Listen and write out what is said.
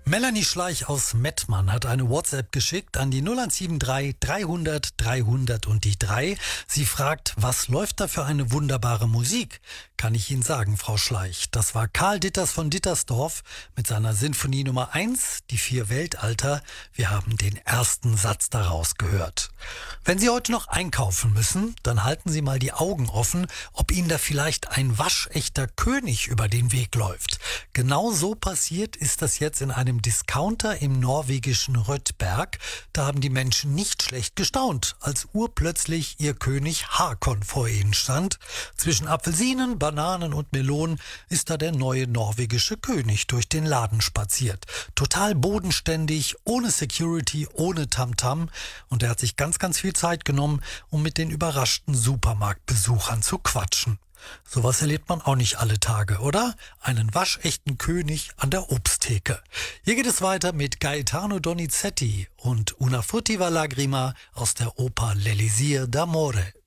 Melanie Schleich aus Mettmann hat eine WhatsApp geschickt an die 0173 300 300 und die 3. Sie fragt, was läuft da für eine wunderbare Musik? Kann ich Ihnen sagen, Frau Schleich. Das war Karl Ditters von Dittersdorf mit seiner Sinfonie Nummer 1, die 4 Weltalter. Wir haben den ersten Satz daraus gehört. Wenn Sie heute noch einkaufen müssen, dann halten Sie mal die Augen offen, ob Ihnen da vielleicht ein waschechter König über den Weg läuft. Genau so passiert ist das jetzt in einem Discounter im norwegischen Rødberg. Da haben die Menschen nicht schlecht gestaunt, als urplötzlich ihr König Hakon vor ihnen stand. Zwischen Apfelsinen, Bananen und Melonen ist da der neue norwegische König durch den Laden spaziert. Total bodenständig, ohne Security, ohne Tamtam. Und er hat sich ganz, ganz viel Zeit genommen, um mit den überraschten Supermarktbesuchern zu quatschen. Sowas erlebt man auch nicht alle Tage, oder? Einen waschechten König an der Obsttheke. Hier geht es weiter mit Gaetano Donizetti und Una furtiva lagrima aus der Oper L'Elisir d'Amore.